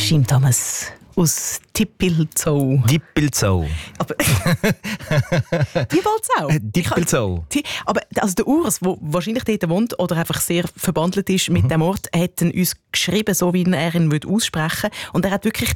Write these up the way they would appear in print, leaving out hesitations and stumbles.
Jim Thomas aus Tippelzau. Dippelzau. Aber Tippelzau? Dippelzau. Aber also der Urs, der wahrscheinlich dort wohnt oder einfach sehr verbandelt ist mit dem Ort, hat uns geschrieben, so wie er ihn aussprechen würde. Und er hat wirklich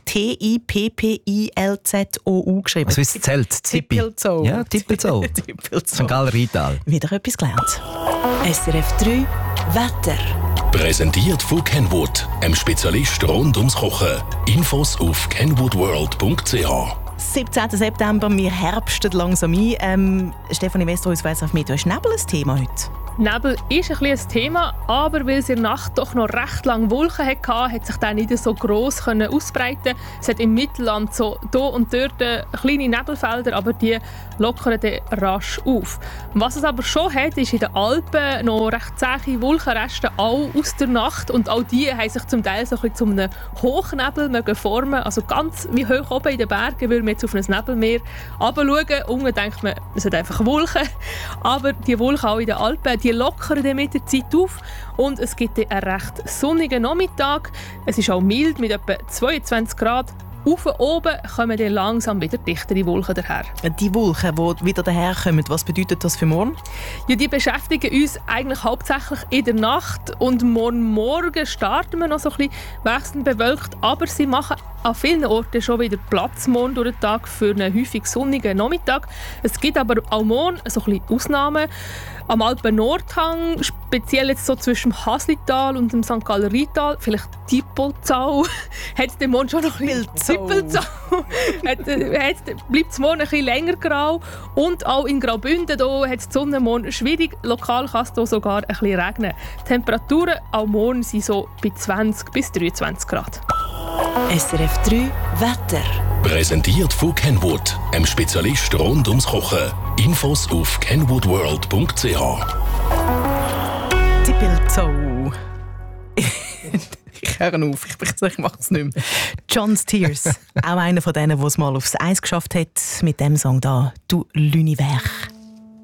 Tippilzou geschrieben. Also ist das Zelt? Tippelzau. Ja, Tippelzau. St. Galler Rheintal. Wieder etwas gelernt. SRF 3 Wetter. Präsentiert von Kenwood, einem Spezialist rund ums Kochen. Infos auf kenwoodworld.ch. 17. September, wir herbsten langsam ein. Stefanie Westerhuis weiss auf Medien, ist Nebel ein Thema heute? Nebel ist ein Thema, aber weil es in der Nacht doch noch recht lange Wolken hatte, hat sich der nicht so gross ausbreiten. Es hat im Mittelland so hier und dort kleine Nebelfelder, aber die lockern dann rasch auf. Was es aber schon hat, ist in den Alpen noch recht zähe Wolkenreste, auch aus der Nacht. Und auch die haben sich zum Teil so ein bisschen zu einem Hochnebel formen. Also ganz wie hoch oben in den Bergen würde man jetzt auf ein Nebelmeer runterschauen. Unten denkt man, es sind einfach Wolken. Aber die Wolken auch in den Alpen, die lockern dann mit der Zeit auf und es gibt einen recht sonnigen Nachmittag. Es ist auch mild mit etwa 22 Grad. Auf und oben kommen dann langsam wieder dichtere Wolken daher. Die Wolken, die wieder daherkommen, was bedeutet das für morgen? Ja, die beschäftigen uns eigentlich hauptsächlich in der Nacht und morgen starten wir noch so ein bisschen wechselnd bewölkt, aber sie machen an vielen Orten schon wieder Platz morgen durch den Tag für einen häufig sonnigen Nachmittag. Es gibt aber auch morgen so ein bisschen Ausnahmen. Am Alpen-Nordhang, speziell jetzt so zwischen dem Haslital und dem St. Galler Rheintal, vielleicht Tippelzau, hat es morgen schon noch ein bisschen Tippelzau. Bleibt es morgen ein bisschen länger grau. Und auch in Graubünden da hat die Sonne morgen schwierig. Lokal kann es da sogar ein bisschen regnen. Die Temperaturen auch morgen sind so bei 20 bis 23 Grad. SRF 3 Wetter. Präsentiert von Kenwood, einem Spezialist rund ums Kochen. Infos auf kenwoodworld.ch. Tippelzau. Ich höre auf, ich mache es nicht mehr. John Steers, auch einer von denen, der es mal aufs Eis geschafft hat, mit dem Song da, «Du L'Univers».